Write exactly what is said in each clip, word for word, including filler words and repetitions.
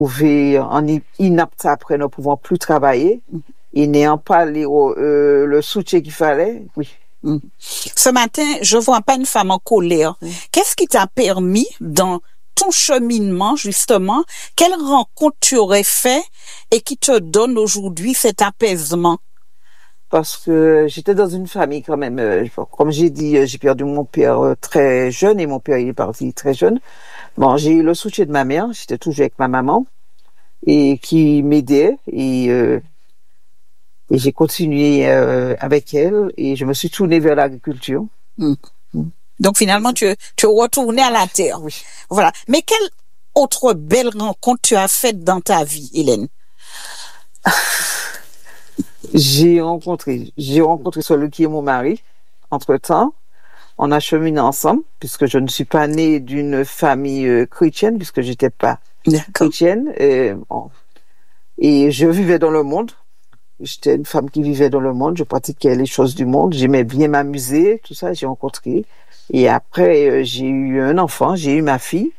trouvé en inapte après ne pouvant plus travailler et n'ayant pas les, euh, le soutien qu'il fallait, oui. Mm. Ce matin, je vois pas une femme en colère. Mm. Qu'est-ce qui t'a permis dans ton cheminement, justement, quelle rencontre tu aurais fait et qui te donne aujourd'hui cet apaisement? Parce que j'étais dans une famille quand même, euh, comme j'ai dit, j'ai perdu mon père euh, très jeune et mon père il est parti très jeune. Bon, j'ai eu le soutien de ma mère, j'étais toujours avec ma maman et qui m'aidait et, euh, et j'ai continué euh, avec elle et je me suis tournée vers l'agriculture. Mmh. Mmh. Donc finalement, tu, tu es retournée à la terre. Oui. Voilà. Mais quelle autre belle rencontre tu as faite dans ta vie, Hélène? J'ai rencontré, j'ai rencontré celui qui est mon mari. Entre-temps, on a cheminé ensemble, puisque je ne suis pas née d'une famille euh, chrétienne, puisque j'étais pas chrétienne. Et, bon, et je vivais dans le monde. J'étais une femme qui vivait dans le monde. Je pratiquais les choses du monde. J'aimais bien m'amuser, tout ça. J'ai rencontré. Et après, euh, j'ai eu un enfant. J'ai eu ma fille.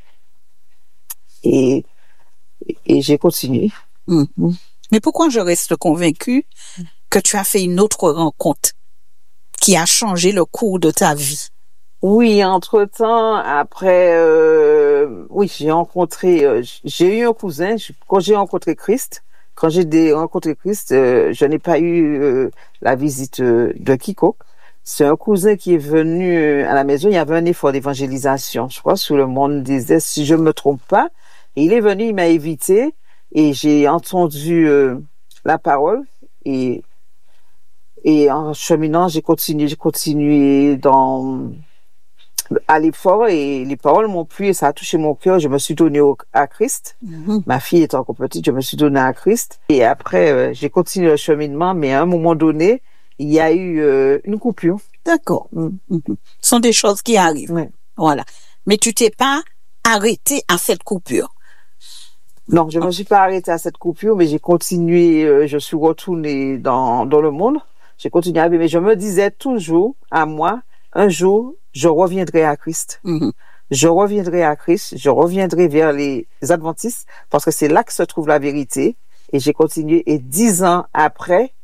Et, et j'ai continué. Mmh. Mais pourquoi je reste convaincue que tu as fait une autre rencontre qui a changé le cours de ta vie? Oui, entre-temps, après, euh, oui, j'ai rencontré, euh, j'ai eu un cousin, quand j'ai rencontré Christ, quand j'ai rencontré Christ, euh, je n'ai pas eu euh, la visite euh, de quiconque. C'est un cousin qui est venu à la maison, il y avait un effort d'évangélisation, je crois, sur le monde des Est, si je ne me trompe pas. Et il est venu, il m'a invité, et j'ai entendu euh, la parole, et, et en cheminant, j'ai continué, j'ai continué dans, à l'effort, et les paroles m'ont plu, et ça a touché mon cœur, je me suis donnée au, à Christ. Mm-hmm. Ma fille est encore petite, je me suis donnée à Christ. Et après, euh, j'ai continué le cheminement, mais à un moment donné, il y a eu euh, une coupure. D'accord. Mm-hmm. Ce sont des choses qui arrivent. Oui. Voilà. Mais tu t'es pas arrêtée à cette coupure. Non, je ne me suis pas arrêtée à cette coupure, mais j'ai continué, euh, je suis retournée dans, dans le monde. J'ai continué à vivre, mais je me disais toujours à moi, un jour, je reviendrai à Christ. Mm-hmm. Je reviendrai à Christ, je reviendrai vers les adventistes, parce que c'est là que se trouve la vérité. Et j'ai continué, et dix ans après,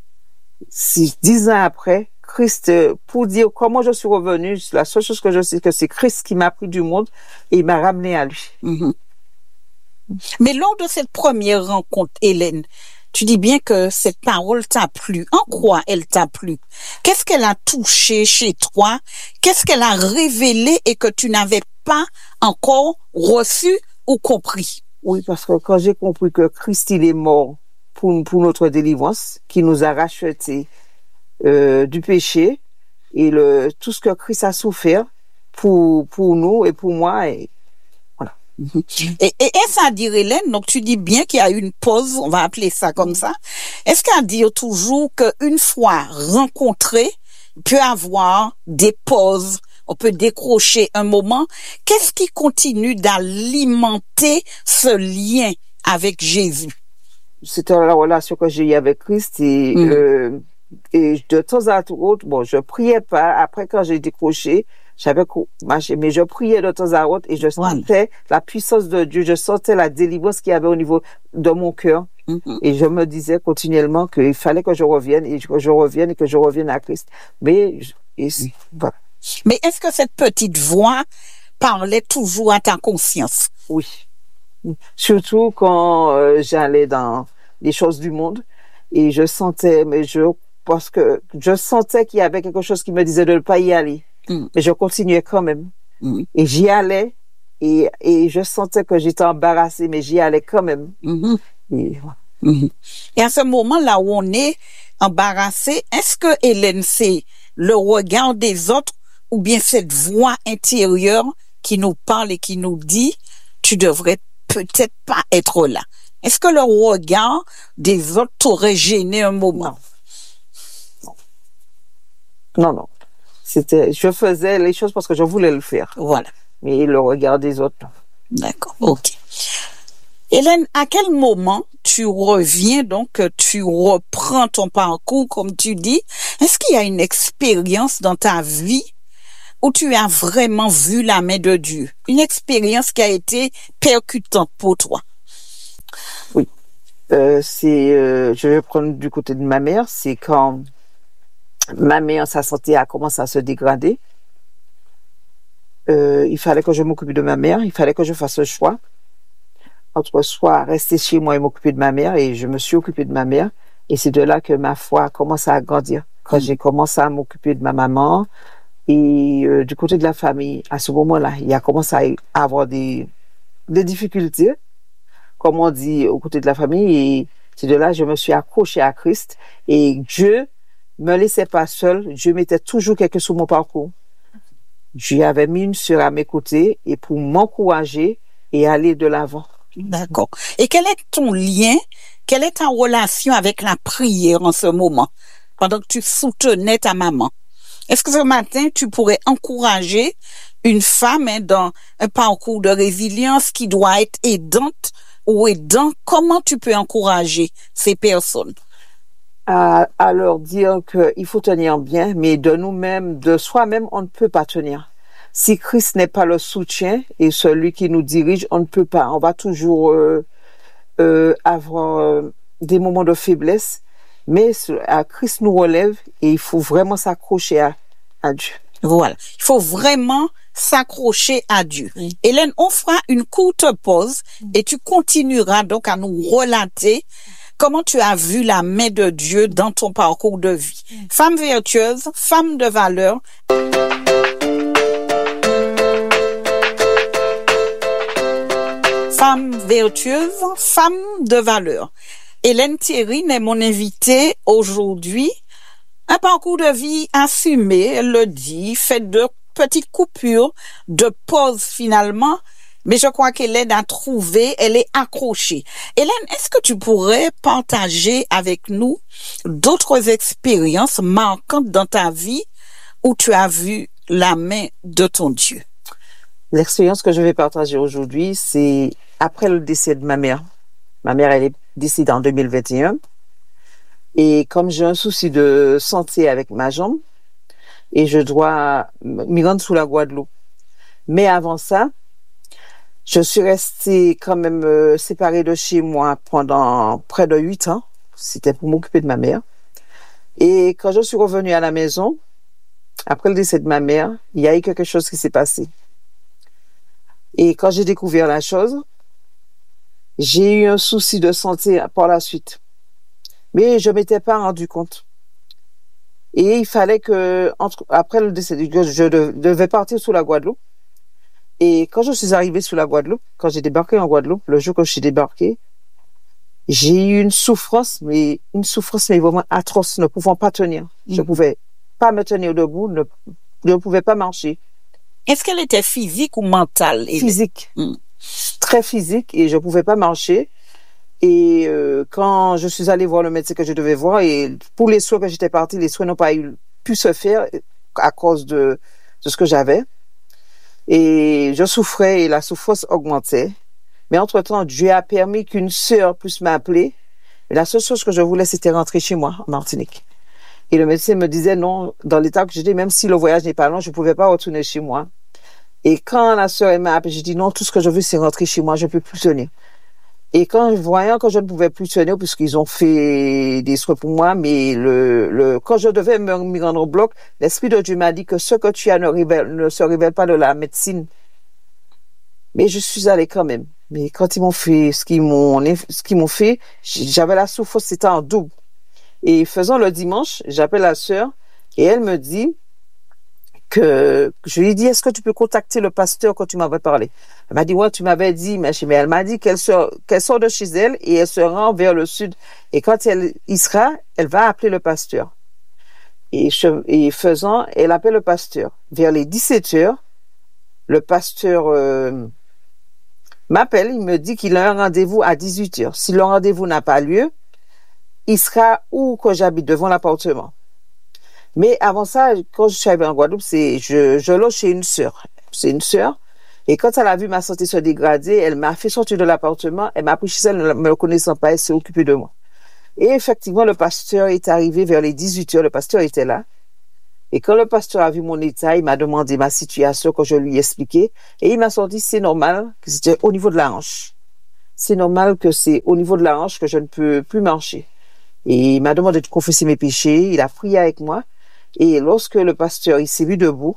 si, dix ans après, Christ, pour dire comment je suis revenue, la seule chose que je sais, que c'est Christ qui m'a pris du monde, et il m'a ramené à lui. Mm-hmm. Mais lors de cette première rencontre, Hélène, tu dis bien que cette parole t'a plu. En quoi elle t'a plu? Qu'est-ce qu'elle a touché chez toi? Qu'est-ce qu'elle a révélé et que tu n'avais pas encore reçu ou compris? Oui, parce que quand j'ai compris que Christ, il est mort pour, pour notre délivrance, qui nous a rachetés euh, du péché, et le, tout ce que Christ a souffert pour, pour nous et pour moi, et Et, et est-ce à dire, Hélène, donc tu dis bien qu'il y a eu une pause, on va appeler ça comme ça. Est-ce qu'à dire toujours qu'une fois rencontré, il peut avoir des pauses, on peut décrocher un moment. Qu'est-ce qui continue d'alimenter ce lien avec Jésus? C'était la relation que j'ai eue avec Christ et, mmh. euh, et de temps à autre, bon, je priais pas. Après, quand j'ai décroché, j'avais marché, mais je priais de temps à autre et je sentais voilà. la puissance de Dieu, je sentais la délivrance qu'il y avait au niveau de mon cœur. Mm-hmm. Et je me disais continuellement qu'il fallait que je revienne et que je revienne et que je revienne à Christ. Mais, et, oui. voilà. Mais est-ce que cette petite voix parlait toujours à ta conscience? Oui. Surtout quand euh, j'allais dans les choses du monde et je sentais, mais je, parce que je sentais qu'il y avait quelque chose qui me disait de ne pas y aller. Mm. Mais je continuais quand même. Mm. Et j'y allais. Et, et je sentais que j'étais embarrassée, mais j'y allais quand même. Mm-hmm. Et, voilà. Mm-hmm. Et à ce moment-là où on est embarrassé, est-ce que, Hélène, c'est le regard des autres ou bien cette voix intérieure qui nous parle et qui nous dit « tu devrais peut-être pas être là ». Est-ce que le regard des autres t'aurait gêné un moment? Non. Non, non. C'était, je faisais les choses parce que je voulais le faire. Voilà. Mais le regard des autres. D'accord, ok. Hélène, à quel moment tu reviens, donc tu reprends ton parcours, comme tu dis? Est-ce qu'il y a une expérience dans ta vie où tu as vraiment vu la main de Dieu? Une expérience qui a été percutante pour toi? Euh, c'est, euh, je vais prendre du côté de ma mère, c'est quand ma mère, sa santé a commencé à se dégrader. Euh, il fallait que je m'occupe de ma mère, il fallait que je fasse le choix entre soit rester chez moi et m'occuper de ma mère, et je me suis occupée de ma mère, et c'est de là que ma foi a commencé à grandir. Quand Mm. j'ai commencé à m'occuper de ma maman, et euh, du côté de la famille, à ce moment-là, il a commencé à y avoir des, des difficultés, comme on dit, au côté de la famille, et c'est de là que je me suis accrochée à Christ, et Dieu me laissait pas seule, Dieu mettait toujours quelqu'un sur mon parcours. Dieu avait mis une sœur à mes côtés, et pour m'encourager et aller de l'avant. D'accord. Et quel est ton lien, quelle est ta relation avec la prière en ce moment, pendant que tu soutenais ta maman? Est-ce que ce matin, tu pourrais encourager une femme hein, dans un parcours de résilience qui doit être aidante ou aidant? Comment tu peux encourager ces personnes? À, à leur dire qu'il faut tenir bien, mais de nous-mêmes, de soi-même, on ne peut pas tenir. Si Christ n'est pas le soutien et celui qui nous dirige, on ne peut pas. On va toujours euh, euh, avoir euh, des moments de faiblesse, mais à Christ nous relève et il faut vraiment s'accrocher à, à Dieu. Voilà. Il faut vraiment s'accrocher à Dieu. Oui. Hélène, on fera une courte pause et tu continueras donc à nous relater comment tu as vu la main de Dieu dans ton parcours de vie. Oui. Femme vertueuse, femme de valeur. Femme vertueuse, femme de valeur. Hélène Thierrine est mon invitée aujourd'hui. Un parcours de vie assumé, elle le dit, fait de petites coupures, de pauses finalement, mais je crois qu'Hélène a trouvé, elle est accrochée. Hélène, est-ce que tu pourrais partager avec nous d'autres expériences marquantes dans ta vie où tu as vu la main de ton Dieu? L'expérience que je vais partager aujourd'hui, c'est après le décès de ma mère. Ma mère, elle est décédée en deux mille vingt et un. Et comme j'ai un souci de santé avec ma jambe, et je dois m'y rendre sous la Guadeloupe. Mais avant ça, je suis restée quand même euh, séparée de chez moi pendant près de huit ans. C'était pour m'occuper de ma mère. Et quand je suis revenue à la maison, après le décès de ma mère, il y a eu quelque chose qui s'est passé. Et quand j'ai découvert la chose, j'ai eu un souci de santé par la suite. Mais je m'étais pas rendu compte. Et il fallait que, entre, après le décès, je devais partir sous la Guadeloupe. Et quand je suis arrivée sous la Guadeloupe, quand j'ai débarqué en Guadeloupe, le jour que je suis débarquée, j'ai eu une souffrance, mais une souffrance mais vraiment atroce, ne pouvant pas tenir. Mmh. Je pouvais pas me tenir debout, ne, je ne pouvais pas marcher. Est-ce qu'elle était physique ou mentale? Physique, mmh. Très physique, et je pouvais pas marcher. Et euh, quand je suis allée voir le médecin que je devais voir, et pour les soins que j'étais partie, les soins n'ont pas eu, pu se faire à cause de, de ce que j'avais. Et je souffrais et la souffrance augmentait. Mais entre-temps, Dieu a permis qu'une sœur puisse m'appeler. Et la seule chose que je voulais, c'était rentrer chez moi, en Martinique. Et le médecin me disait non, dans l'état que j'étais, même si le voyage n'est pas long, je ne pouvais pas retourner chez moi. Et quand la sœur m'a appelé, j'ai dit non, tout ce que je veux, c'est rentrer chez moi, je ne peux plus tenir. Et quand voyant que je ne pouvais plus tenir, puisqu'ils ont fait des soins pour moi, mais le, le, quand je devais me, me rendre au bloc, l'Esprit de Dieu m'a dit que ce que tu as ne, révèle, ne se révèle pas de la médecine. Mais je suis allée quand même. Mais quand ils m'ont fait ce qu'ils m'ont, ce qu'ils m'ont fait, j'avais la souffrance, c'était en double. Et faisant le dimanche, j'appelle la sœur et elle me dit que je lui ai dit, est-ce que tu peux contacter le pasteur quand tu m'avais parlé? Elle m'a dit, ouais, tu m'avais dit, mais elle m'a dit qu'elle sort, qu'elle sort de chez elle et elle se rend vers le sud. Et quand elle y sera, elle va appeler le pasteur. Et, je, et faisant, elle appelle le pasteur. Vers les dix-sept heures, le pasteur euh, m'appelle, il me dit qu'il a un rendez-vous à dix-huit heures. Si le rendez-vous n'a pas lieu, il sera où que j'habite, devant l'appartement. Mais avant ça, quand je suis arrivée en Guadeloupe, c'est, je, je loge chez une sœur. C'est une sœur. Et quand elle a vu ma santé se dégrader, elle m'a fait sortir de l'appartement, elle m'a pris chez elle, ne me connaissant pas, elle s'est occupée de moi. Et effectivement, le pasteur est arrivé vers les dix-huit heures, le pasteur était là. Et quand le pasteur a vu mon état, il m'a demandé ma situation que je lui ai expliqué. Et il m'a sorti, c'est normal, que c'était au niveau de la hanche. c'est normal que c'est au niveau de la hanche que je ne peux plus marcher. Et il m'a demandé de confesser mes péchés, il a prié avec moi. Et lorsque le pasteur, il s'est vu debout,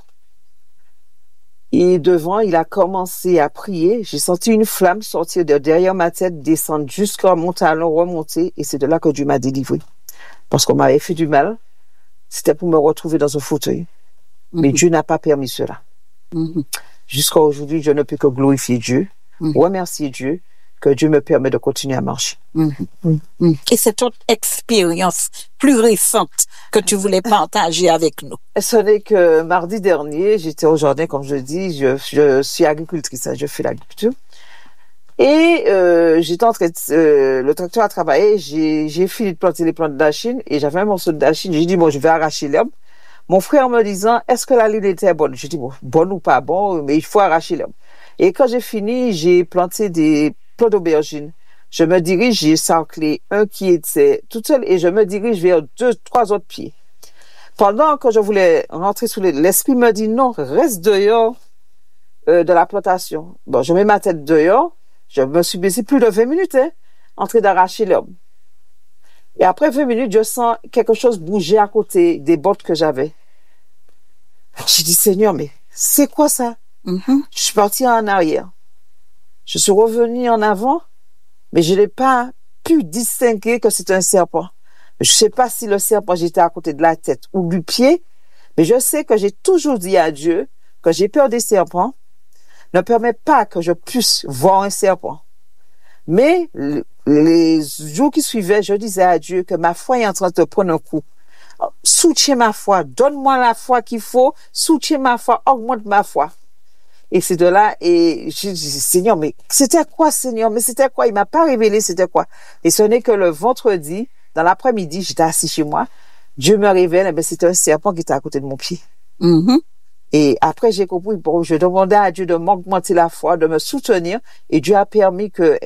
et devant, il a commencé à prier, j'ai senti une flamme sortir de derrière ma tête, descendre jusqu'à mon talon, remonter, et c'est de là que Dieu m'a délivré. Parce qu'on m'avait fait du mal, c'était pour me retrouver dans un fauteuil. Mais mm-hmm. Dieu n'a pas permis cela. Mm-hmm. Jusqu'à aujourd'hui, je ne peux que glorifier Dieu, mm-hmm. remercier Dieu, que Dieu me permet de continuer à marcher. Mm-hmm. Mm-hmm. Et cette autre expérience plus récente que tu voulais partager avec nous? Ce n'est que mardi dernier, j'étais au jardin, comme je dis, je, je suis agricultrice, je fais l'agriculture. Et euh, j'étais en train de, euh, le tracteur a travaillé, j'ai, j'ai fini de planter les plantes d'achine et j'avais un morceau d'achine. J'ai dit, bon, je vais arracher l'herbe. Mon frère me disant, est-ce que la lune était bonne? J'ai dit, bon, bonne ou pas bon, mais il faut arracher l'herbe. Et quand j'ai fini, j'ai planté des plants d'aubergine. Je me dirige, j'ai cerclé un qui était tout seul et je me dirige vers deux, trois autres pieds. Pendant que je voulais rentrer sous l'esprit, l'esprit me dit, non, reste dehors euh, de la plantation. Bon, je mets ma tête dehors. Je me suis baissé plus de vingt minutes, hein, en train d'arracher l'herbe. Et après vingt minutes, je sens quelque chose bouger à côté des bottes que j'avais. J'ai dit, Seigneur, mais c'est quoi ça? Mm-hmm. Je suis partie en arrière. Je suis revenue en avant, mais je n'ai pas pu distinguer que c'était un serpent. Je ne sais pas si le serpent, j'étais à côté de la tête ou du pied, mais je sais que j'ai toujours dit à Dieu que j'ai peur des serpents. Ne permet pas que je puisse voir un serpent. Mais les jours qui suivaient, je disais à Dieu que ma foi est en train de prendre un coup. Soutiens ma foi, donne-moi la foi qu'il faut, soutiens ma foi, augmente ma foi. Et c'est de là, et je dis, Seigneur, mais c'était quoi, Seigneur? Mais c'était quoi? Il m'a pas révélé c'était quoi. Et ce n'est que le vendredi, dans l'après-midi, j'étais assis chez moi, Dieu me révèle, eh bien, c'était un serpent qui était à côté de mon pied. Mm-hmm. Et après, j'ai compris, bon, je demandais à Dieu de m'augmenter la foi, de me soutenir, et Dieu a permis que,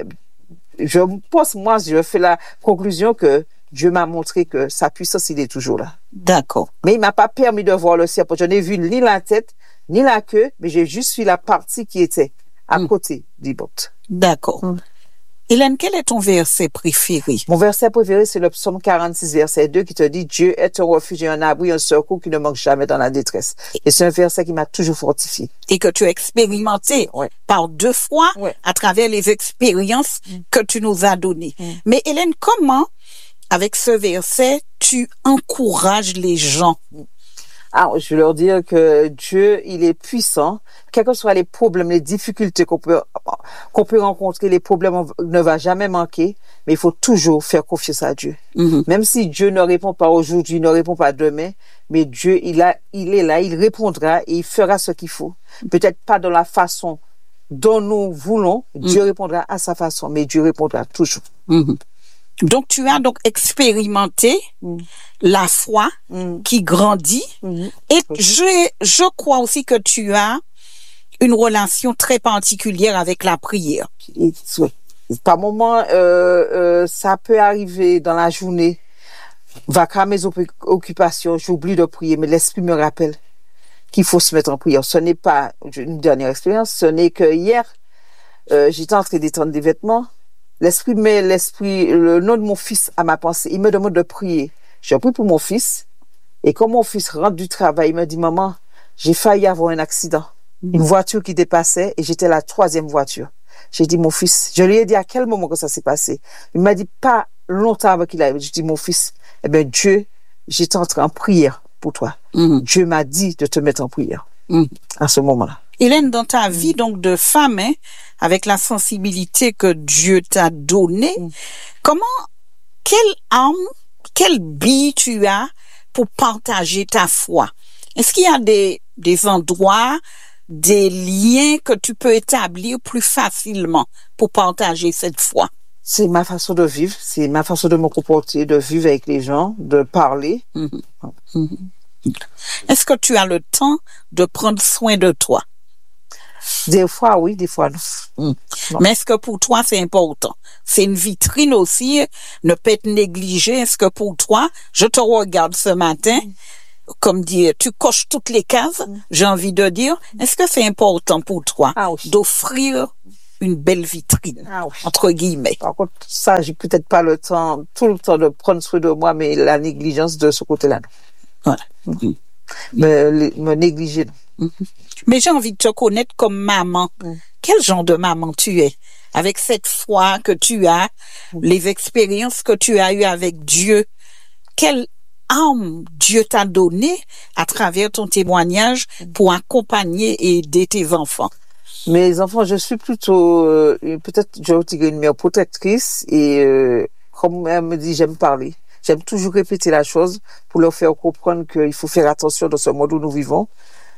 je pense, moi, je fais la conclusion que Dieu m'a montré que sa puissance, il est toujours là. D'accord. Mais il m'a pas permis de voir le serpent. Je n'ai vu ni la tête, ni la queue, mais j'ai juste vu la partie qui était à mmh. côté des bottes. D'accord. Mmh. Hélène, quel est ton verset préféré? Mon verset préféré, c'est le psaume quarante-six, verset deux, qui te dit, Dieu est un refuge et un abri, un secours qui ne manque jamais dans la détresse. Et c'est un verset qui m'a toujours fortifié. Et que tu as expérimenté ouais. par deux fois ouais. à travers les expériences mmh. que tu nous as données. Mmh. Mais Hélène, comment, avec ce verset, tu encourages les gens? Alors, je veux leur dire que Dieu, il est puissant. Quels que soient les problèmes, les difficultés qu'on peut, qu'on peut rencontrer, les problèmes ne va jamais manquer, mais il faut toujours faire confiance à Dieu. Mm-hmm. Même si Dieu ne répond pas aujourd'hui, ne répond pas demain, mais Dieu, il a, il est là, il répondra et il fera ce qu'il faut. Peut-être pas de la façon dont nous voulons, Dieu mm-hmm. répondra à sa façon, mais Dieu répondra toujours. Mm-hmm. Donc, tu as donc expérimenté mmh. la foi mmh. qui grandit mmh. et je, je crois aussi que tu as une relation très particulière avec la prière. Oui. Par moments, euh, euh, ça peut arriver dans la journée, vaquer mes occupations, j'oublie de prier, mais l'esprit me rappelle qu'il faut se mettre en prière. Ce n'est pas une dernière expérience, ce n'est que hier, euh, j'étais en train d'étendre des vêtements. L'esprit met l'esprit, le nom de mon fils à ma pensée. Il me demande de prier. Je prie pour mon fils. Et quand mon fils rentre du travail, il me dit, maman, j'ai failli avoir un accident. Mm-hmm. Une voiture qui dépassait et j'étais la troisième voiture. J'ai dit, mon fils, je lui ai dit à quel moment que ça s'est passé. Il m'a dit, pas longtemps avant qu'il arrive. J'ai dit, mon fils, eh bien, Dieu, j'étais en train de prier pour toi. Mm-hmm. Dieu m'a dit de te mettre en prière. Mm-hmm. À ce moment-là. Hélène, dans ta vie donc de femme, hein, avec la sensibilité que Dieu t'a donnée, mm. comment, quelle âme, quelle bille tu as pour partager ta foi? Est-ce qu'il y a des, des endroits, des liens que tu peux établir plus facilement pour partager cette foi? C'est ma façon de vivre, c'est ma façon de me comporter, de vivre avec les gens, de parler. Mm-hmm. Mm-hmm. Est-ce que tu as le temps de prendre soin de toi? Des fois, oui, des fois, non. Mmh. non. Mais est-ce que pour toi, c'est important? C'est une vitrine aussi, ne pas être négligé. Est-ce que pour toi, je te regarde ce matin, mmh. comme dire, tu coches toutes les cases, mmh. j'ai envie de dire, est-ce que c'est important pour toi ah, oui. d'offrir une belle vitrine, Ah oui. entre guillemets. Par contre, ça, j'ai peut-être pas le temps, tout le temps de prendre soin de moi, mais la négligence de ce côté-là. Voilà. Mm-hmm. Me, me négliger. Mm-hmm. Mais j'ai envie de te connaître comme maman. Mm. Quel genre de maman tu es? Avec cette foi que tu as, mm. les expériences que tu as eues avec Dieu, quelle âme Dieu t'a donné à travers ton témoignage pour accompagner et aider tes enfants? Mes enfants, je suis plutôt, euh, peut-être, je vais dire une mère protectrice et euh, comme elle me dit, j'aime parler. J'aime toujours répéter la chose pour leur faire comprendre qu'il faut faire attention dans ce monde où nous vivons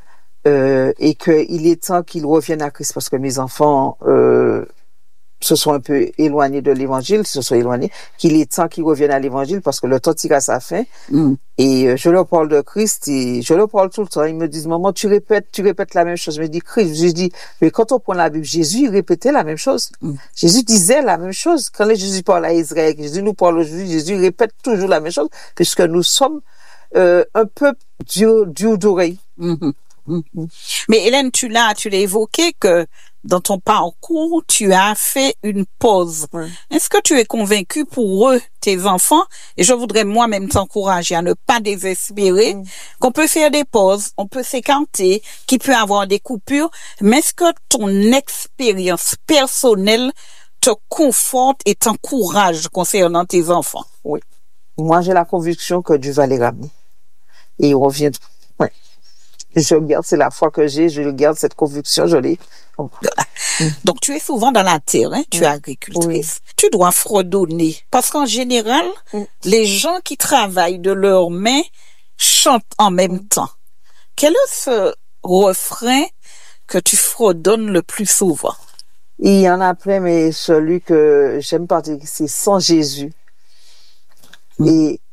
euh, et qu'il est temps qu'ils reviennent à Christ parce que mes enfants euh, se sont un peu éloignés de l'évangile, se sont éloignés, qu'il est temps qu'ils reviennent à l'évangile parce que le temps tire à sa fin. Mm. Et euh, je leur parle de Christ et je leur parle tout le temps. Ils me disent, maman, tu répètes, tu répètes la même chose. Je me dis, Christ, je dis, mais quand on prend la Bible, Jésus, il répétait la même chose. Mm. Jésus disait la même chose. Quand Jésus parle à Israël, Jésus nous parle aujourd'hui, Jésus répète toujours la même chose puisque nous sommes euh, un peu durs dur d'oreille. Mm-hmm. Mm-hmm. Mais Hélène, tu l'as, tu l'as évoqué que dans ton parcours, tu as fait une pause. Oui. Est-ce que tu es convaincu pour eux, tes enfants, et je voudrais moi-même t'encourager à ne pas désespérer, oui. qu'on peut faire des pauses, on peut s'écarter, qu'il peut avoir des coupures, mais est-ce que ton expérience personnelle te conforte et t'encourage concernant tes enfants? Oui. Moi, j'ai la conviction que Dieu va les ramener. Et ils reviennent. Oui. Je garde, c'est la foi que j'ai, je garde cette conviction, je l'ai. Oh. Donc, tu es souvent dans la terre, hein? Tu es agricultrice. Oui. Tu dois fredonner. Parce qu'en général, mm. les gens qui travaillent de leurs mains chantent en même mm. temps. Quel est ce refrain que tu fredonnes le plus souvent? Il y en a plein, mais celui que j'aime particulièrement, c'est Sans Jésus. Mm. Et